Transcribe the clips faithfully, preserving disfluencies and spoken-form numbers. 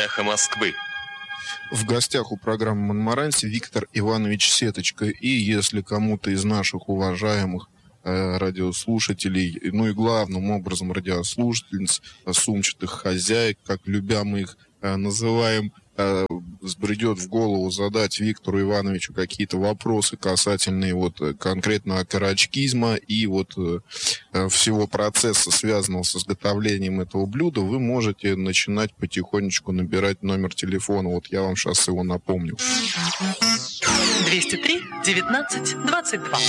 «Эхо Москвы». В гостях у программы «Монмаранси» Виктор Иванович Сеточка. И если кому-то из наших уважаемых э, радиослушателей, ну и главным образом радиослушательниц, сумчатых хозяек, как любя мы их э, называем, э, сбредет в голову задать Виктору Ивановичу какие-то вопросы касательные вот конкретно карачкизма и вот э, всего процесса, связанного с изготовлением этого блюда, вы можете начинать потихонечку набирать номер телефона. Вот я вам сейчас его напомню. двести три девятнадцать двадцать два.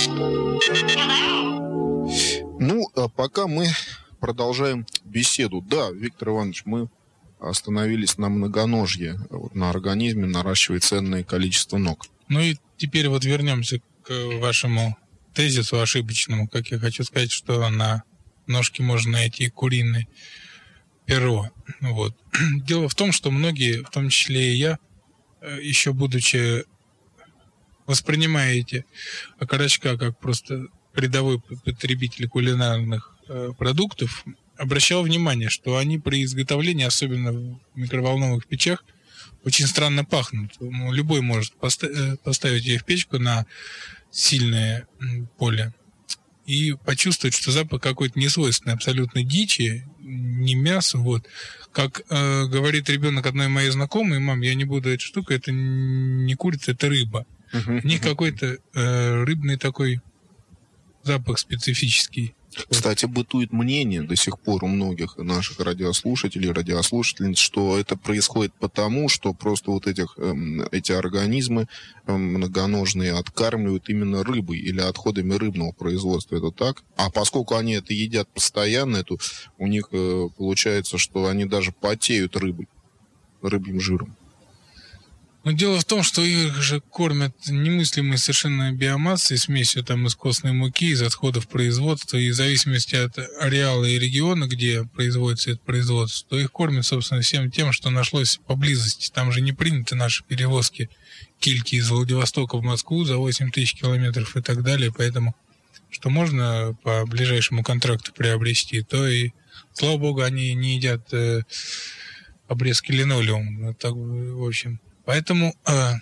Ну, а пока мы продолжаем беседу. Да, Виктор Иванович, мы остановились на многоножье. Вот, на организме наращивает ценное количество ног. Ну и теперь вот вернемся к вашему тезису ошибочному. Как я хочу сказать, что на ножке можно найти куриное перо. Вот. Дело в том, что многие, в том числе и я, еще будучи воспринимая эти окорочка как просто рядовой потребитель кулинарных э, продуктов, обращал внимание, что они при изготовлении, особенно в микроволновых печах, очень странно пахнут. Ну, любой может поста- поставить ее в печку на сильное поле и почувствовать, что запах какой-то несвойственный абсолютно дичи, не мясо. Вот. Как э, говорит ребенок одной моей знакомой: мам, я не буду этой штукой, это не курица, это рыба. У них какой-то э, рыбный такой запах специфический. Кстати, бытует мнение до сих пор у многих наших радиослушателей, радиослушательниц, что это происходит потому, что просто вот этих, эм, эти организмы эм, многоножные откармливают именно рыбой или отходами рыбного производства. Это так? А поскольку они это едят постоянно, это, у них э, получается, что они даже потеют рыбой, рыбьим жиром. Но дело в том, что их же кормят немыслимой совершенно биомассой, смесью там из костной муки, из отходов производства, и в зависимости от ареала и региона, где производится это производство, то их кормят, собственно, всем тем, что нашлось поблизости. Там же не приняты наши перевозки кильки из Владивостока в Москву за восемь тысяч километров и так далее, поэтому что можно по ближайшему контракту приобрести, то и, слава богу, они не едят э, обрезки линолеума. Так, в общем... Поэтому э,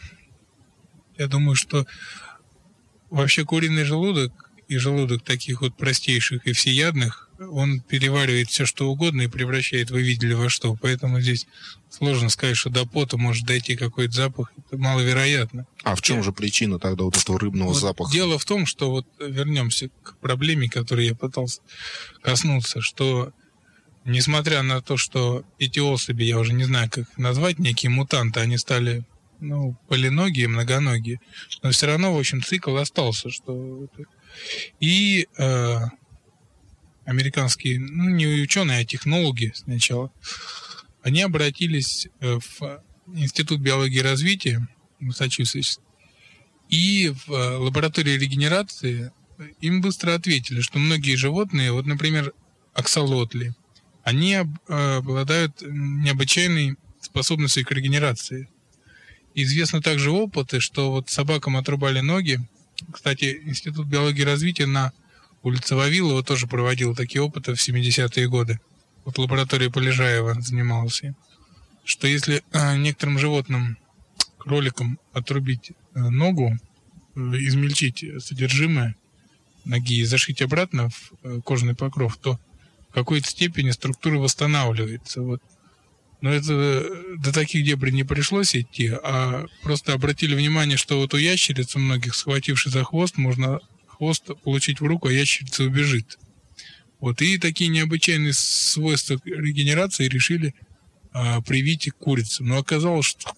я думаю, что вообще куриный желудок и желудок таких вот простейших и всеядных, он переваривает все, что угодно и превращает, вы видели, во что. Поэтому здесь сложно сказать, что до пота может дойти какой-то запах. Это маловероятно. А в чем же причина тогда вот этого рыбного вот запаха? Дело в том, что вот вернемся к проблеме, которой я пытался коснуться, что несмотря на то, что эти особи, я уже не знаю, как их назвать, некие мутанты, они стали, ну, полиногие, многоногие, но все равно, в общем, цикл остался, что... И э, американские, ну, не ученые, а технологи сначала, они обратились в Институт биологии и развития Массачусетс, и в лаборатории регенерации им быстро ответили, что многие животные, вот, например, аксолотли, они обладают необычайной способностью к регенерации. Известны также опыты, что вот собакам отрубали ноги. Кстати, Институт биологии и развития на улице Вавилова тоже проводил такие опыты в семидесятые годы. Вот лаборатория Полежаева занималась им. Что если некоторым животным, кроликам, отрубить ногу, измельчить содержимое ноги и зашить обратно в кожный покров, то в какой-то степени структура восстанавливается. Вот. Но это до таких дебрей не пришлось идти, а просто обратили внимание, что вот у ящериц, у многих, схватившись за хвост, можно хвост получить в руку, а ящерица убежит. Вот. И такие необычайные свойства регенерации решили а, привить к курицам. Но оказалось, что...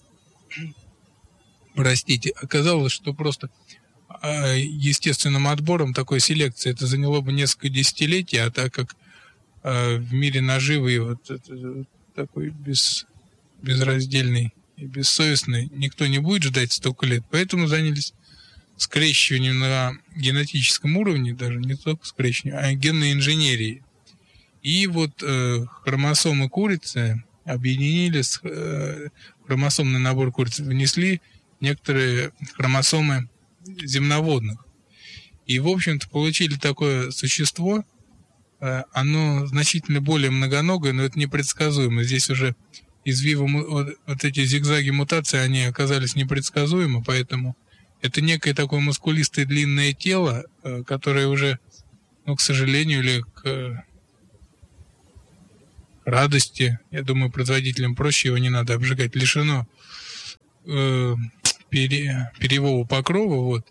Простите, оказалось, что просто а, естественным отбором такой селекции это заняло бы несколько десятилетий, а так как в мире наживы вот это, такой без, безраздельный и бессовестный никто не будет ждать столько лет, поэтому занялись скрещиванием на генетическом уровне, даже не только скрещиванием, а генной инженерией. И вот э, хромосомы курицы объединили с э, хромосомный набор курицы, внесли некоторые хромосомы земноводных. И, в общем-то, получили такое существо. Оно значительно более многоногое, но это непредсказуемо. Здесь уже извивы, вот, вот эти зигзаги мутации, они оказались непредсказуемы, поэтому это некое такое мускулистое длинное тело, которое уже, ну, к сожалению, или к радости, я думаю, производителям проще, его не надо обжигать, лишено э, пере, перьевого покрова, вот,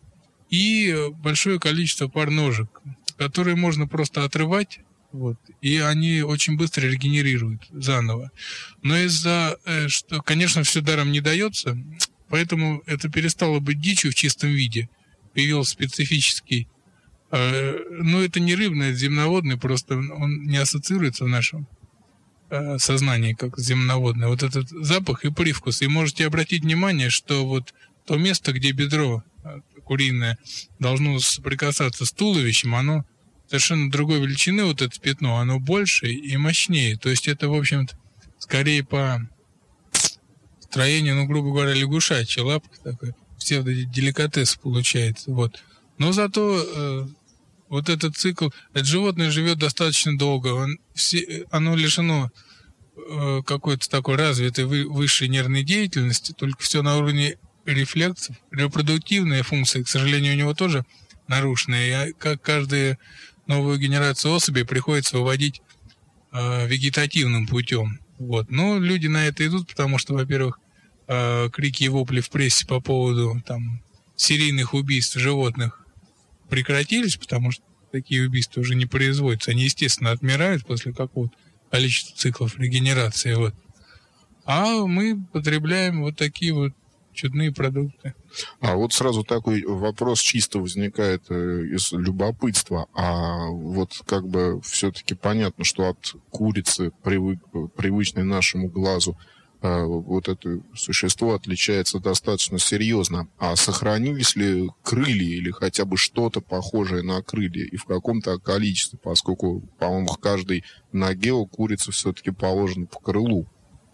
и большое количество пар ножек, которые можно просто отрывать, вот, и они очень быстро регенерируют заново. Но из-за, э, что, конечно, все даром не дается, поэтому это перестало быть дичью в чистом виде, появился специфический, э, но это не рыбный, это земноводный, просто он не ассоциируется в нашем сознание как земноводное, вот этот запах и привкус. И можете обратить внимание, что вот то место, где бедро куриное должно соприкасаться с туловищем, оно совершенно другой величины, вот это пятно, оно больше и мощнее. То есть это, в общем-то, скорее по строению, ну, грубо говоря, лягушачья лапка такой, псевдоделикатес получается. Вот. Но зато э, вот этот цикл, это животное живет достаточно долго, он, все, оно лишено э, какой-то такой развитой вы, высшей нервной деятельности, только все на уровне рефлексов. Репродуктивная функция, к сожалению, у него тоже нарушенная, и как каждую новую генерацию особей приходится выводить э, вегетативным путем. Вот. Но люди на это идут, потому что, во-первых, э, крики и вопли в прессе по поводу там, серийных убийств животных прекратились, потому что такие убийства уже не производятся. Они, естественно, отмирают после какого-то количества циклов регенерации. Вот. А мы потребляем вот такие вот чудные продукты. А вот сразу такой вопрос чисто возникает из любопытства. А вот как бы все-таки понятно, что от курицы, привык, привычной нашему глазу, вот это существо отличается достаточно серьезно. А сохранились ли крылья или хотя бы что-то похожее на крылья и в каком-то количестве, поскольку, по-моему, в каждой ноге у курицы все-таки положено по крылу?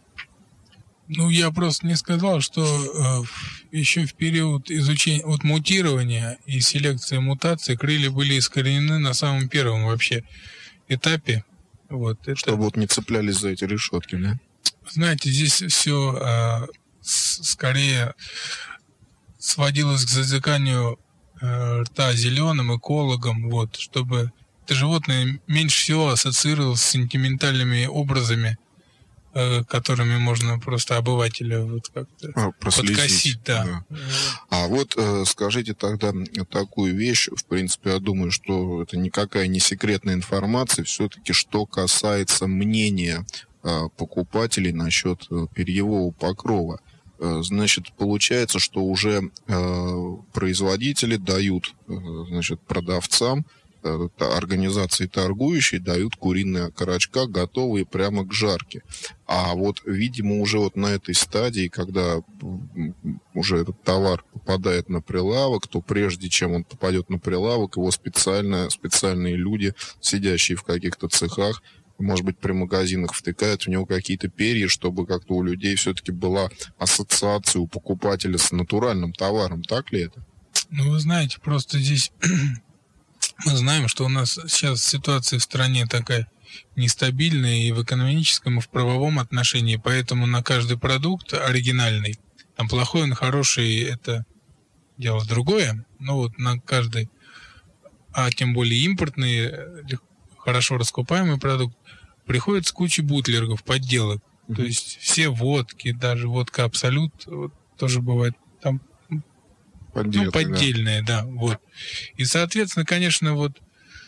Ну, я просто не сказал, что э, еще в период изучения, вот мутирования и селекции мутаций крылья были искоренены на самом первом вообще этапе. Вот, это... Чтобы вот не цеплялись за эти решетки, да? Знаете, здесь все э, с, скорее сводилось к зазыканию э, рта зеленым экологом, вот, чтобы это животное меньше всего ассоциировалось с сентиментальными образами, э, которыми можно просто обывателя вот как-то а, подкосить. Да. Да. А вот э, скажите тогда такую вещь, в принципе, я думаю, что это никакая не секретная информация, все-таки что касается мнения покупателей насчет перьевого покрова. Значит, получается, что уже производители дают, значит, продавцам, организации торгующие дают куриные окорочка, готовые прямо к жарке. А вот, видимо, уже вот на этой стадии, когда уже этот товар попадает на прилавок, то прежде чем он попадет на прилавок, его специально, специальные люди, сидящие в каких-то цехах, может быть, при магазинах втыкают в него какие-то перья, чтобы как-то у людей все-таки была ассоциация у покупателя с натуральным товаром. Так ли это? Ну, вы знаете, просто здесь мы знаем, что у нас сейчас ситуация в стране такая нестабильная и в экономическом, и в правовом отношении, поэтому на каждый продукт оригинальный, там плохой, он хороший, это дело другое, но вот на каждый, а тем более импортный, хорошо раскупаемый продукт, приходится куча бутлергов, подделок. Mm-hmm. То есть все водки, даже водка Абсолют, вот, тоже бывает там ну, поддельная, да. да, вот. И, соответственно, конечно, вот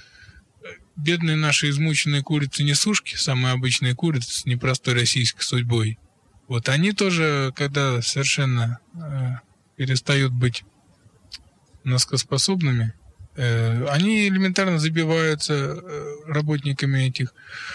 бедные наши измученные курицы-несушки, самые обычные курицы с непростой российской судьбой, вот они тоже, когда совершенно э, перестают быть носкоспособными, э, они элементарно забиваются э, работниками этих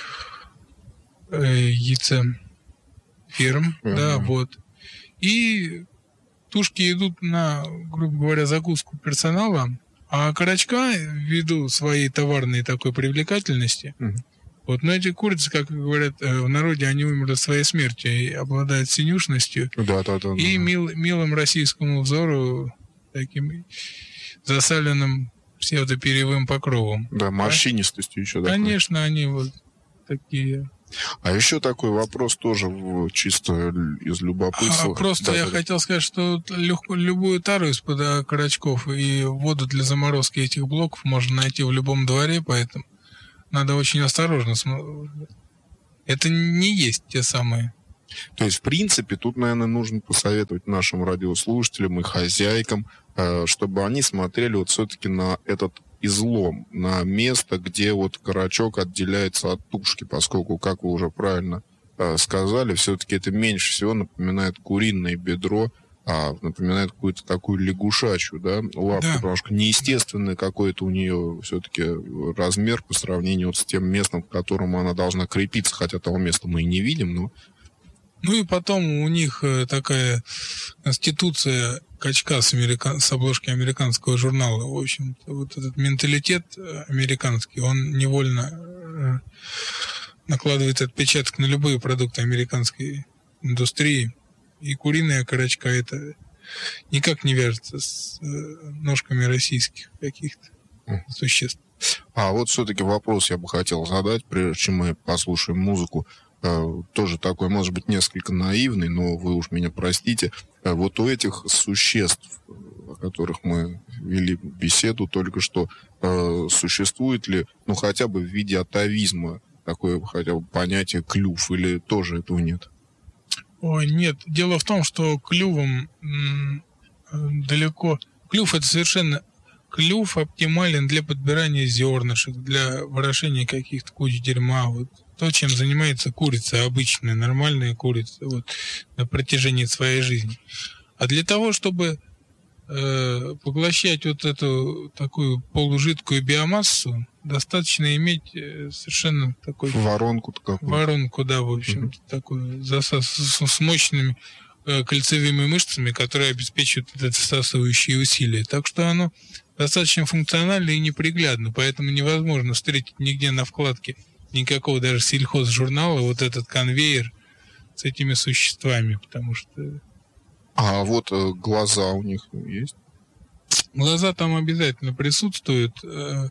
э, яйцеферм, uh-huh. да, вот. И тушки идут на, грубо говоря, закуску персонала, а окорочка, ввиду своей товарной такой привлекательности, uh-huh. вот, но эти курицы, как говорят в народе, они умерли своей смертью и обладают синюшностью да, да, да, и да. Мил, милым российскому взору таким засаленным псевдоперьевым покровом. Да, морщинистостью еще. Конечно, такой. Они вот такие... А еще такой вопрос тоже чисто из любопытства. А, просто да, я да. хотел сказать, что легко, любую тару из-под окорочков и воду для заморозки этих блоков можно найти в любом дворе, поэтому надо очень осторожно. Это не есть те самые. То есть, в принципе, тут, наверное, нужно посоветовать нашим радиослушателям и хозяйкам, чтобы они смотрели вот все-таки на этот излом, на место, где вот карачок отделяется от тушки, поскольку, как вы уже правильно сказали, все-таки это меньше всего напоминает куриное бедро, а напоминает какую-то такую лягушачью, да, лапку, да. Потому что неестественный какой-то у нее все-таки размер по сравнению вот с тем местом, к которому она должна крепиться, хотя того места мы и не видим, но... Ну и потом у них такая конституция качка с, американ... с обложки американского журнала. В общем, вот этот менталитет американский, он невольно накладывает отпечаток на любые продукты американской индустрии. И куриная окорочка это никак не вяжется с ножками российских каких-то существ. А вот все-таки вопрос я бы хотел задать, прежде чем мы послушаем музыку. Тоже такой, может быть, несколько наивный, но вы уж меня простите. Вот у этих существ, о которых мы вели беседу только что, существует ли, ну, хотя бы в виде атовизма такое хотя бы понятие клюв, или тоже этого нет? Ой, нет. Дело в том, что клювом м- далеко... Клюв — это совершенно... Клюв оптимален для подбирания зернышек, для ворошения каких-то куч дерьма, вот. То, чем занимается курица, обычная, нормальная курица, вот, на протяжении своей жизни. А для того, чтобы э, поглощать вот эту такую полужидкую биомассу, достаточно иметь э, совершенно такой... Воронку-то какую-то. Воронку, да, в общем-то, mm-hmm. такую засас с, с мощными э, кольцевыми мышцами, которые обеспечивают это всасывающие усилия. Так что оно достаточно функционально и неприглядно, поэтому невозможно встретить нигде на вкладке никакого даже сельхозжурнала вот этот конвейер с этими существами, потому что... А вот э, глаза у них есть? Глаза там обязательно присутствуют. Э,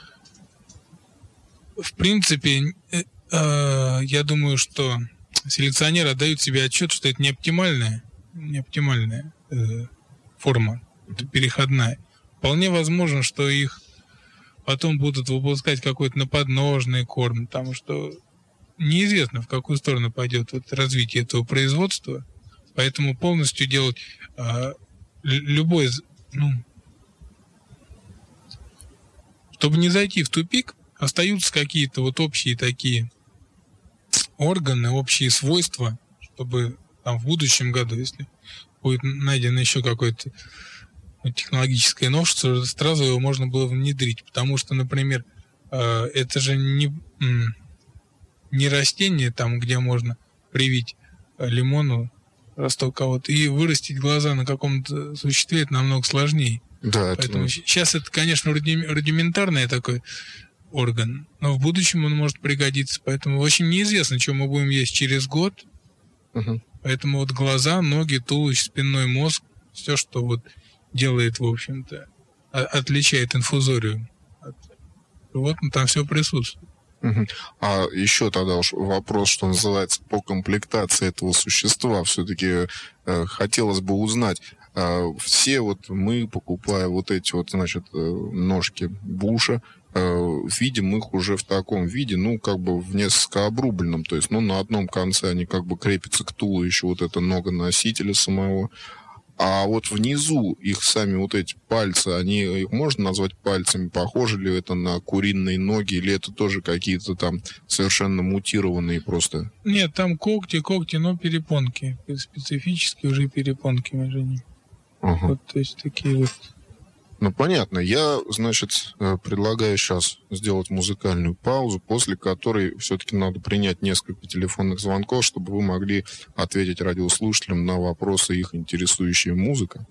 в принципе, э, э, я думаю, что селекционеры отдают себе отчет, что это не оптимальная, не оптимальная э, форма, это переходная. Вполне возможно, что их потом будут выпускать какой-то наподножный корм, потому что неизвестно, в какую сторону пойдет вот развитие этого производства, поэтому полностью делать а, любой, ну, чтобы не зайти в тупик, остаются какие-то вот общие такие органы, общие свойства, чтобы там в будущем году, если будет найдено еще какой-то технологическое новшество, сразу его можно было внедрить, потому что, например, это же не, не растение, там, где можно привить лимону росток кого-то и вырастить глаза на каком-то существе, это намного сложнее. Да, поэтому это... сейчас это, конечно, рудиментарный такой орган, но в будущем он может пригодиться, поэтому очень неизвестно, что мы будем есть через год. Угу. Поэтому вот глаза, ноги, туловище, спинной мозг, все, что вот делает, в общем-то, отличает инфузориум от животных, там все присутствует. Угу. А еще тогда уж вопрос, что называется, по комплектации этого существа. Все-таки э, хотелось бы узнать, э, все вот мы, покупая вот эти вот, значит, э, ножки буша, э, видим их уже в таком виде, ну, как бы в несколько обрубленном, то есть, ну, на одном конце они как бы крепятся к туловищу, вот это нога носителя самого. А вот внизу их сами вот эти пальцы, они, их можно назвать пальцами? Похоже ли это на куриные ноги, или это тоже какие-то там совершенно мутированные просто? Нет, там когти, когти, но перепонки. Специфические уже перепонки между ними. Ага. Вот, то есть такие вот. Ну, понятно. Я, значит, предлагаю сейчас сделать музыкальную паузу, после которой все-таки надо принять несколько телефонных звонков, чтобы вы могли ответить радиослушателям на вопросы, их интересующие музыка.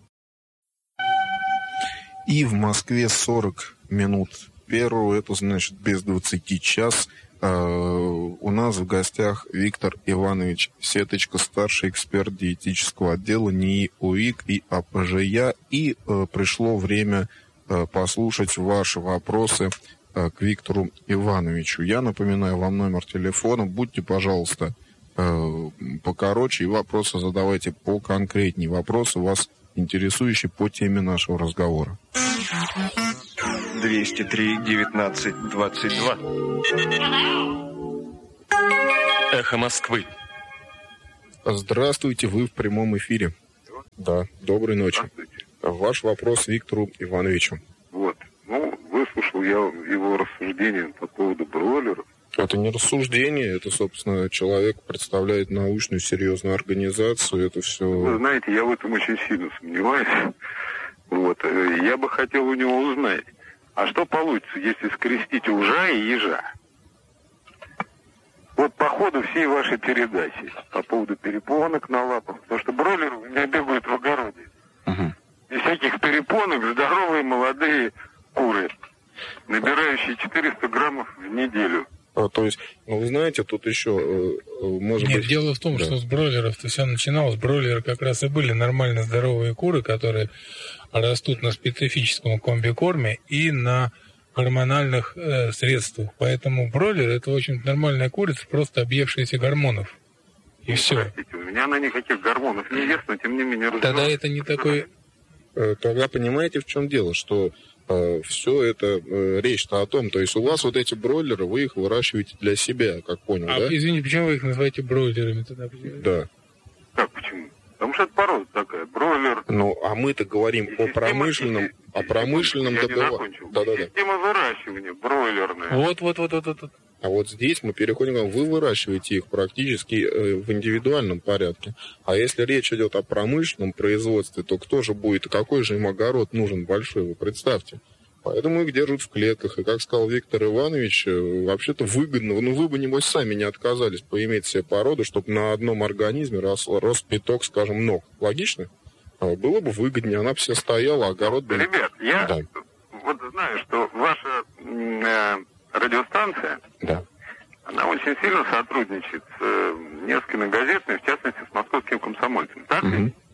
И в Москве сорок минут первого, это значит без двадцати час. У нас в гостях Виктор Иванович Сеточка, старший эксперт диетического отдела НИИ УИК и АПЖЯ. И э, пришло время э, послушать ваши вопросы э, к Виктору Ивановичу. Я напоминаю вам номер телефона. Будьте, пожалуйста, э, покороче и вопросы задавайте поконкретнее. Вопросы вас интересующие по теме нашего разговора. двести три девятнадцать двадцать два. Эхо Москвы. Здравствуйте, вы в прямом эфире. Да, доброй ночи. Ваш вопрос Виктору Ивановичу. Вот. Ну, выслушал я его рассуждения по поводу бройлеров. Это не рассуждение, это, собственно, человек представляет научную серьезную организацию, это все... Вы знаете, я в этом очень сильно сомневаюсь. Вот. Я бы хотел у него узнать, а что получится, если скрестить ужа и ежа? Вот по ходу всей вашей передачи по поводу перепонок на лапах, потому что бройлеры у меня бегают в огороде. Угу. Без всяких перепонок здоровые молодые куры, набирающие четыреста граммов в неделю. А, то есть, ну, вы знаете, тут еще, э, может Нет, быть... дело в том, да. что с бройлеров-то все начиналось. Бройлеры как раз и были нормально здоровые куры, которые растут на специфическом комбикорме и на гормональных э, средствах. Поэтому бройлер — это, в общем-то, нормальная курица, просто объевшаяся гормонов. И Ну, все. Простите, у меня она никаких гормонов не ест, но тем не менее... Тогда развивается. это не такой... Э, Тогда понимаете, в чем дело, что э, все это, э, речь-то о том, то есть у вас вот эти бройлеры, вы их выращиваете для себя, как понял, А, да? извините, почему вы их называете бройлерами тогда? Да. Как, почему? Потому что это порода такая, бройлер. Ну, а мы-то говорим о Система- промышленном, о промышленном Я не добывании. закончил. Да-да-да. Система выращивания бройлерная. Вот, вот, вот, вот, вот. вот. А вот здесь мы переходим, к- вы выращиваете их практически э, в индивидуальном порядке. А если речь идет о промышленном производстве, то кто же будет, какой же им огород нужен большой, вы представьте. Поэтому их держат в клетках. И, как сказал Виктор Иванович, э, вообще-то выгодно, ну вы бы, небось, сами не отказались поиметь себе породу, чтобы на одном организме рос, рос пяток, скажем, ног. Логично? А, было бы выгоднее, она бы все стояла, огород бы... Ребят, я Да. вот знаю, что ваша м, э, радиостанция, Да. она очень сильно сотрудничает с э, несколькими газетами, в частности, с московским комсомольцем. Так Мгм. ведь?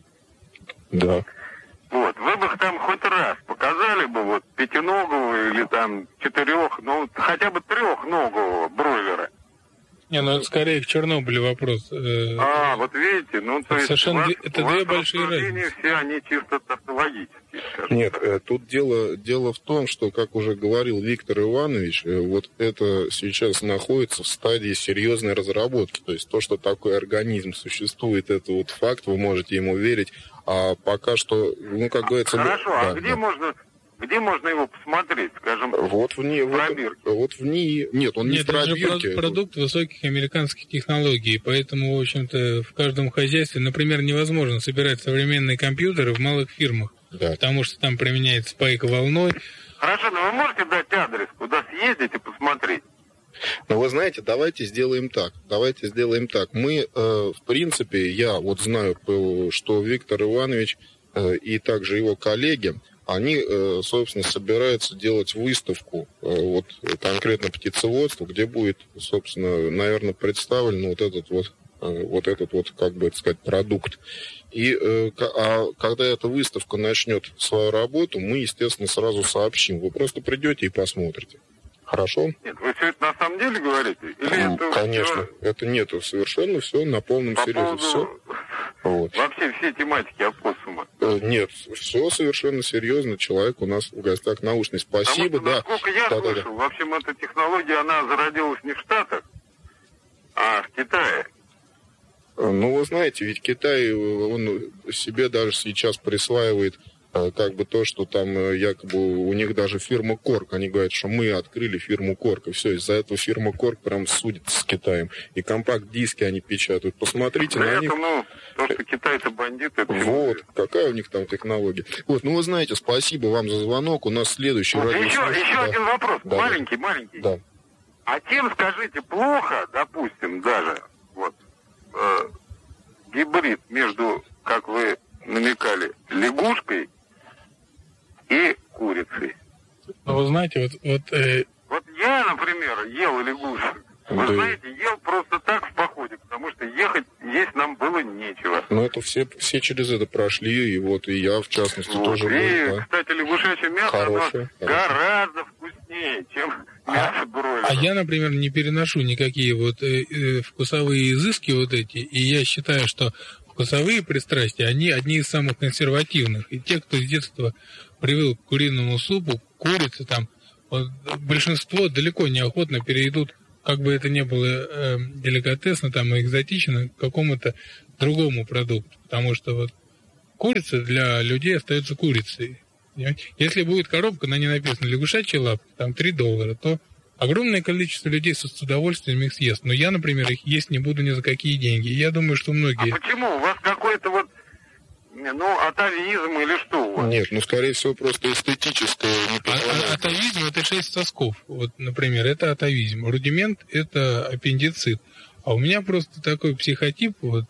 Да. Вот, вы бы там хоть раз показали бы вот пятиногого или там четырех, ну хотя бы трехногого бройлера. Не, ну это скорее к Чернобылю вопрос. Э, А, вот видите, ну то Это есть совершенно у вас, две- это у вас две большие рассуждения разницы. все они чисто тавтологические, скажем Нет, так. э, тут дело, дело в том, что, как уже говорил Виктор Иванович, э, вот это сейчас находится в стадии серьезной разработки. То есть то, что такой организм существует, это вот факт, вы можете ему верить. А пока что, ну, как говорится... Хорошо, да, а где да. можно, где можно его посмотреть, скажем, Вот в ней, в вот, пробирке? вот в ней, нет, он не Нет, в это же пробирке. про- продукт высоких американских технологий, поэтому, в общем-то, в каждом хозяйстве, например, невозможно собирать современные компьютеры в малых фирмах, Да. потому что там применяется спайка волной. Хорошо, но вы можете дать адрес, куда съездить и посмотреть? Но вы знаете, давайте сделаем так. Давайте сделаем так. Мы, э, в принципе, я вот знаю, э, что Виктор Иванович э, и также его коллеги, они, э, собственно, собираются делать выставку, э, вот конкретно птицеводство, где будет, собственно, наверное, представлен вот этот вот, э, вот этот вот, как бы это сказать, продукт. И э, к- а когда эта выставка начнет свою работу, мы, естественно, сразу сообщим. Вы просто придете и посмотрите. Хорошо? Нет, вы все это на самом деле говорите? Или Ну, это конечно, всё это нету совершенно все на полном по серьезе. поводу Все. Вот. вообще все тематики опоссума? Э, Нет, все совершенно серьезно. Человек у нас в гостях научный. Спасибо, Потому что, да. насколько я Да, да, да. слышал, в общем, эта технология, она зародилась не в Штатах, а в Китае. Э, Ну, вы знаете, ведь Китай, э, он себе даже сейчас присваивает э, как бы то, что там э, якобы у них даже фирма Корк. Они говорят, что мы открыли фирму Корк. И все, из-за этого фирма Корк прям судит с Китаем. И компакт-диски они печатают. Посмотрите Да на это, них. ну, то, что Китай это бандит, это всем Вот, известно. какая у них там технология. Вот, ну вы знаете, спасибо вам за звонок. У нас следующий Вот, еще, радиослушатель. еще Да. один вопрос, Да, маленький, маленький. Да. А тем, скажите, плохо, допустим, даже, вот, э, гибрид между, как вы намекали, лягушкой и курицей? Но вы знаете, вот, вот э, Вот я, например, ел лягушек. Вы Да. знаете, ел просто так в походе, потому что ехать, есть нам было нечего. Ну это все, все через это прошли, и вот и я, в частности, Вот. тоже И, был, да. кстати, лягушачье мясо, Хорошее, оно хорошее. гораздо вкуснее, чем мясо бройлера. А я, например, не переношу никакие вот э, э, вкусовые изыски вот эти, и я считаю, что вкусовые пристрастия, они одни из самых консервативных. И те, кто с детства привык к куриному супу, курица там, вот, большинство далеко неохотно перейдут, как бы это ни было э, деликатесно там, и экзотично, к какому-то другому продукту. Потому что вот курица для людей остается курицей. Если будет коробка, на ней написано лягушачьи лапки, там три доллара, то огромное количество людей с удовольствием их съест. Но я, например, их есть не буду ни за какие деньги. И я думаю, что многие... А почему? У вас какой-то вот, ну, атовизм или что у вас? Нет, ну, скорее всего, просто эстетическое не позволяет. А, атовизм – это шесть сосков. Вот, например, это атовизм. Рудимент – это аппендицит. А у меня просто такой психотип, вот,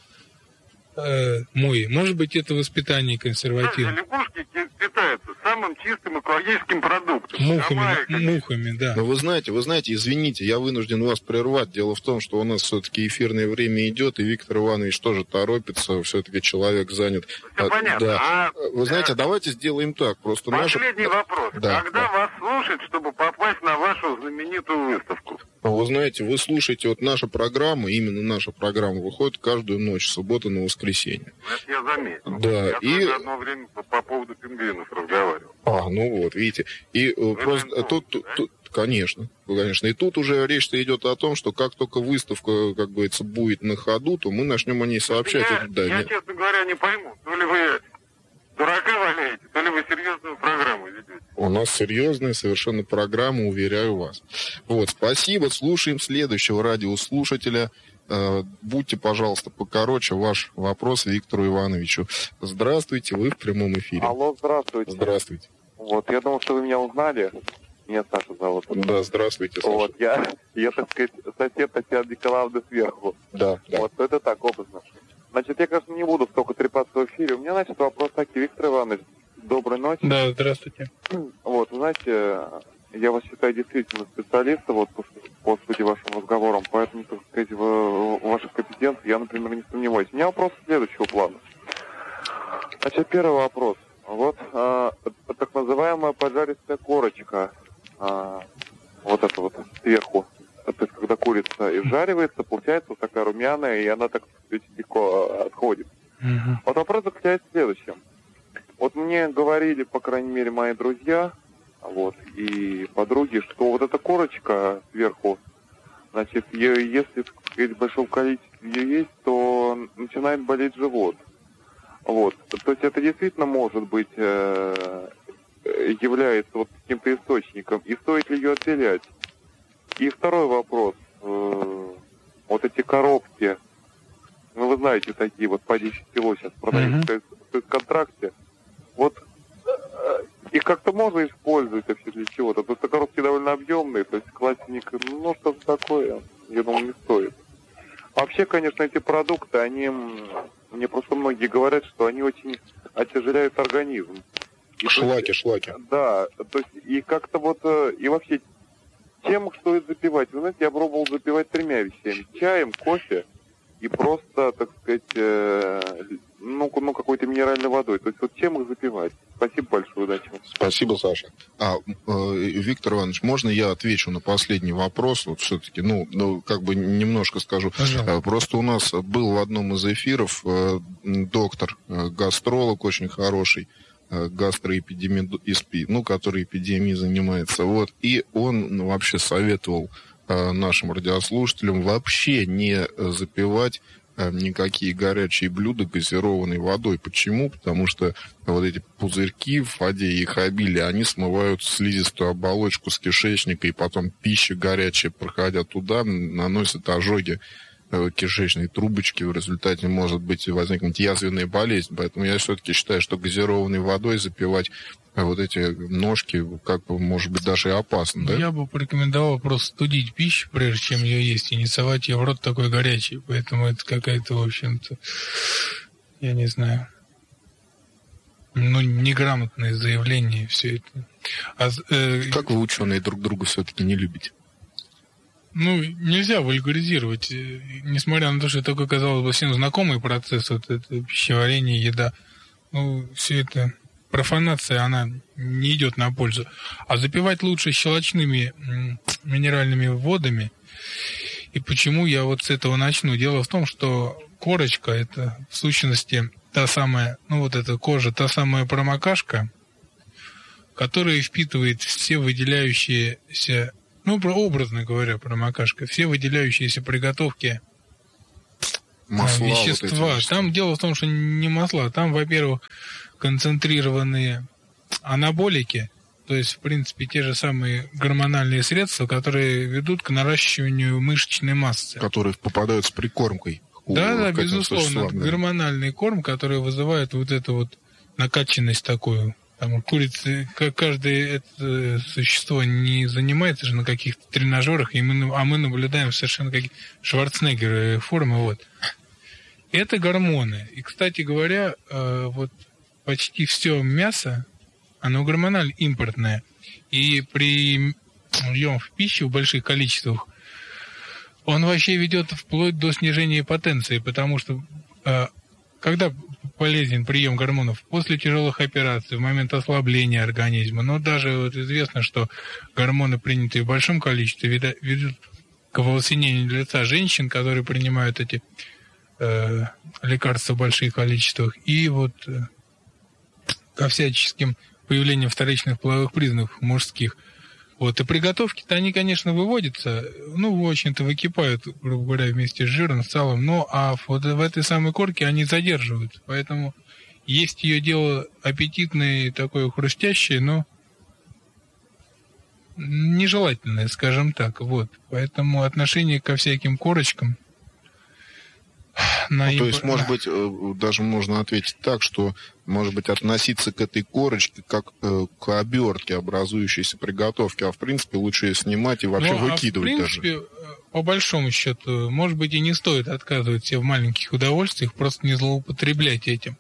э, мой. Может быть, это воспитание консервативное. Лягушки питаются самым чистым экологическим продуктом. Мухами, мухами, да. Но вы знаете, вы знаете, извините, я вынужден вас прервать. Дело в том, что у нас все-таки эфирное время идет, и Виктор Иванович тоже торопится, все-таки человек занят. Все а, понятно. Да. А, вы знаете, а давайте сделаем так. Просто последний наша... вопрос. Да, Когда да. вас слушать, чтобы попасть на вашу знаменитую выставку? Вы знаете, вы слушаете, вот наша программа, именно наша программа выходит каждую ночь, суббота на воскресенье. Это я заметил. Да, я и... тоже одно время по, по поводу пингвинов разговаривал. А, ну вот, видите. И Вы просто знаете, тут, тут, тут, конечно, конечно. И тут уже речь-то идет о том, что как только выставка, как говорится, будет на ходу, то мы начнем о ней сообщать. Я, да, я нет. честно говоря, не пойму, то ли вы дурака валяете, то ли вы серьезную программу ведете. У нас серьезная совершенно программа, уверяю вас. Вот, спасибо. Слушаем следующего радиослушателя. Э, будьте, пожалуйста, покороче. Ваш вопрос Виктору Ивановичу. Здравствуйте, вы в прямом эфире. Алло, здравствуйте. Здравствуйте. Вот, я думал, что вы меня узнали. Меня Саша зовут. Да, здравствуйте, Саша. Вот, я, я, так сказать, сосед Татьяны Николаевны сверху. Да, да. Вот, это так, образно. Значит, я, конечно, не буду столько трепаться в эфире. У меня, значит, вопрос такой. Виктор Иванович, доброй ночи. Да, здравствуйте. Вот, знаете, я вас считаю действительно специалистом, вот, по, по сути, вашим разговорам, поэтому, так сказать, в, в ваших компетенциях я, например, не сомневаюсь. У меня вопрос следующего плана. Значит, первый вопрос. Вот а, так называемая поджаристая корочка, а, вот это вот сверху, то есть когда курица изжаривается, получается вот такая румяная, и она так сказать, легко отходит. Угу. Вот вопрос заключается в следующем. Вот мне говорили, по крайней мере, мои друзья, вот, и подруги, что вот эта корочка сверху, значит, ее, если, так сказать, в большом количестве ее есть, то начинает болеть живот. Вот. То есть это действительно может быть э, является вот каким-то источником. И стоит ли ее отделять? И второй вопрос. Э, вот эти коробки, ну вы знаете, такие вот по десять кило сейчас продаются uh-huh. в контракте. Вот э, их как-то можно использовать вообще для чего-то. То есть коробки довольно объемные, то есть классник, ну что-то такое, я думаю, не стоит. Вообще, конечно, эти продукты, они, мне просто многие говорят, что они очень отяжеляют организм. И шлаки, есть, шлаки. Да, то есть и как-то вот, и вообще, чем их стоит запивать? Вы знаете, я пробовал запивать тремя вещами. Чаем, кофе и просто, так сказать, э, ну, ну, какой-то минеральной водой. То есть вот чем их запивать? Спасибо большое, удачи. Спасибо, Саша. А, э, Виктор Иванович, можно я отвечу на последний вопрос? Вот все-таки, ну, ну, как бы немножко скажу. Пожалуйста. Просто у нас был в одном из эфиров э, доктор, э, гастролог очень хороший, э, гастроэпидемиолог, ну, который эпидемией занимается. Вот, и он ну, вообще советовал э, нашим радиослушателям вообще не запивать никакие горячие блюда газированной водой. Почему? Потому что вот эти пузырьки в воде и их обилие, они смывают слизистую оболочку с кишечника, и потом пища горячая, проходя туда, наносит ожоги кишечной трубочки, в результате может быть возникнуть язвенная болезнь. Поэтому я все-таки считаю, что газированной водой запивать вот эти ножки, как бы, может быть, даже и опасно, да? Я бы порекомендовал просто студить пищу, прежде чем ее есть, и не совать ее в рот такой горячий. Поэтому это какая-то, в общем-то, я не знаю, ну, неграмотное заявление, все это. А, э, как вы, ученые, друг друга все-таки не любите? Ну, нельзя вульгаризировать, несмотря на то, что это такой, казалось бы, всем знакомый процесс, вот это пищеварение, еда. Ну, все это профанация, она не идет на пользу. А запивать лучше щелочными м, минеральными водами. И почему я вот с этого начну? Дело в том, что корочка — это в сущности та самая, ну вот эта кожа, та самая промокашка, которая впитывает все выделяющиеся, ну, образно говоря, промокашка, все выделяющиеся приготовки Масла, вещества. Вот там дело в том, что не масла, там, во-первых, концентрированные анаболики, то есть, в принципе, те же самые гормональные средства, которые ведут к наращиванию мышечной массы. Которые попадают с прикормкой. Да, да, безусловно. Это гормональный корм, который вызывает вот эту вот накачанность такую. Там курицы, каждое это существо не занимается же на каких-то тренажерах, и мы, а мы наблюдаем совершенно какие Шварценеггер формы. Вот. Это гормоны. И, кстати говоря, вот почти все мясо, оно гормонально импортное. И при приеме в пищу в больших количествах он вообще ведет вплоть до снижения потенции, потому что когда полезен прием гормонов? После тяжелых операций, в момент ослабления организма. Но даже вот известно, что гормоны, принятые в большом количестве, ведут к волосинению лица женщин, которые принимают эти э, лекарства в больших количествах, и вот э, ко всяческим появлением вторичных половых признаков мужских. Вот. И приготовки-то они, конечно, выводятся, ну, в общем-то, выкипают, грубо говоря, вместе с жиром, с салом, но а вот в этой самой корке они задерживают. Поэтому есть ее дело аппетитное, такое хрустящее, но нежелательное, скажем так. Вот. Поэтому отношение ко всяким корочкам... Ну, имп... То есть, может быть, даже можно ответить так, что, может быть, относиться к этой корочке как э, к обертке образующейся приготовки, а в принципе лучше ее снимать и вообще ну, выкидывать даже. А в принципе, даже. По большому счету, может быть, и не стоит отказывать себе в маленьких удовольствиях, просто не злоупотреблять этим.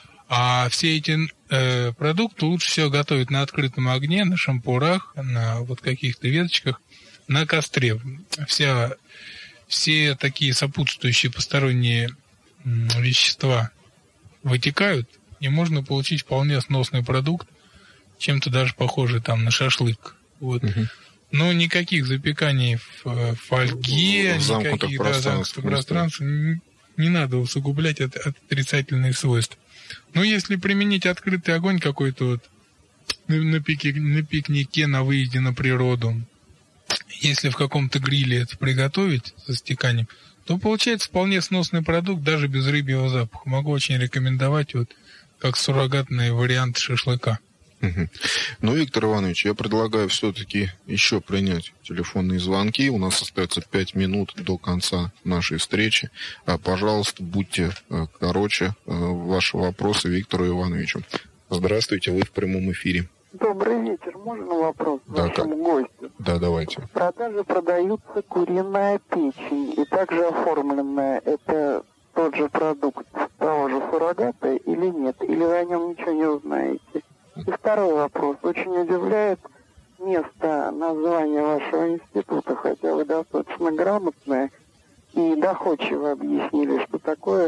А все эти э, продукты лучше всего готовить на открытом огне, на шампурах, на вот каких-то веточках, на костре. Вся... Все такие сопутствующие посторонние вещества вытекают, и можно получить вполне сносный продукт, чем-то даже похожий там на шашлык. Вот. Угу. Но никаких запеканий в фольге, в никаких да, замкнутых пространств не, не надо усугублять от, от отрицательных свойств. Но если применить открытый огонь какой-то вот на, пике, на пикнике, на выезде на природу, если в каком-то гриле это приготовить со стеканием, то получается вполне сносный продукт даже без рыбьего запаха. Могу очень рекомендовать вот как суррогатный вариант шашлыка. Угу. Ну, Виктор Иванович, я предлагаю все-таки еще принять телефонные звонки. У нас остается пять минут до конца нашей встречи. А, пожалуйста, будьте короче ваши вопросы Виктору Ивановичу. Здравствуйте, вы в прямом эфире. Добрый вечер. Можно вопрос да, вашему гостю? Да, давайте. В продаже продаются куриная печень и также оформленная. Это тот же продукт того же суррогата или нет? Или вы о нем ничего не узнаете? И второй вопрос. Очень удивляет место названия вашего института, хотя вы достаточно грамотные и доходчиво объяснили, что такое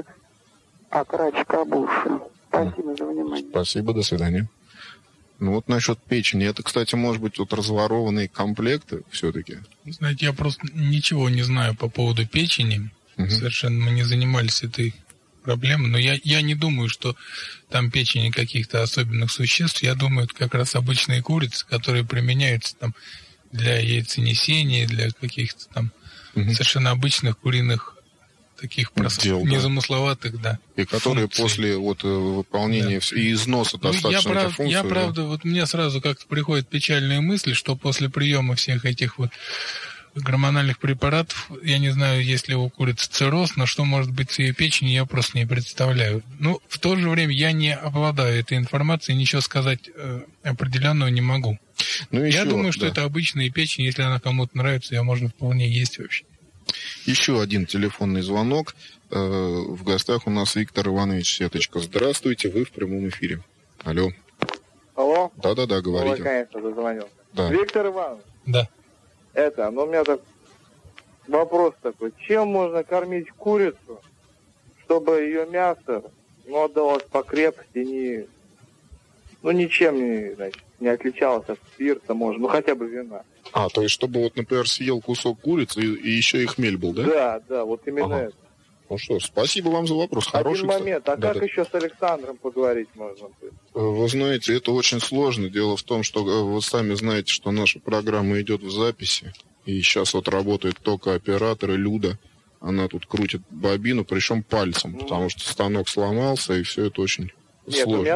Акрач-Кабуши. Спасибо за внимание. Спасибо, до свидания. Ну вот насчет печени, это, кстати, может быть вот разворованные комплекты все-таки? Знаете, я просто ничего не знаю по поводу печени. Угу. Совершенно мы не занимались этой проблемой. Но я, я не думаю, что там печени каких-то особенных существ. Я думаю, это как раз обычные курицы, которые применяются там для яйценесения, для каких-то там угу. совершенно обычных куриных таких Дел, незамысловатых, да. И которые функций. После вот выполнения да. и износа ну, достаточно я, этих прав, функций. Я, да. правда, вот мне сразу как-то приходит печальная мысль, что после приема всех этих вот гормональных препаратов, я не знаю, есть ли у курицы цирроз, но что может быть с ее печенью, я просто не представляю. Ну, в то же время я не обладаю этой информацией, ничего сказать э, определенного не могу. Ну, еще, я думаю, что да. это обычная печень, если она кому-то нравится, ее можно вполне есть вообще. Еще один телефонный звонок. В гостях у нас Виктор Иванович Сеточка. Здравствуйте, вы в прямом эфире. Алло. Алло? Да-да-да, говорите. Ой, конечно, дозвонился. Да. Виктор Иванович. Да. Это, ну у меня так вопрос такой. Чем можно кормить курицу, чтобы ее мясо ну, отдалось по крепости, не ну, ничем не, значит, не отличалась от спирта, может, ну, хотя бы вина. А, то есть, чтобы вот, например, съел кусок курицы и, и еще и хмель был, да? Да, да, вот именно Ага. это. Ну что ж, спасибо вам за вопрос. Хороший, Один момент, кстати. а Да, как да. еще с Александром поговорить можно? Вы знаете, это очень сложно. Дело в том, что э, вы сами знаете, что наша программа идет в записи. И сейчас вот работает только оператор и Люда. Она тут крутит бобину, причем пальцем, потому что станок сломался, и все это очень Нет, у сложно. меня